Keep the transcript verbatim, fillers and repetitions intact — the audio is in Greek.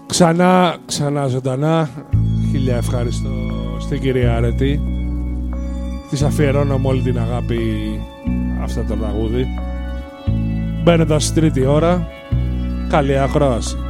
Ξανά, ξανά ζωντανά. Χίλια ευχαριστώ στην κυρία Αρετή. Της αφιερώνω με όλη την αγάπη αυτό το τραγούδι. Μπαίνοντας στη τρίτη ώρα. Καλή ακρόαση.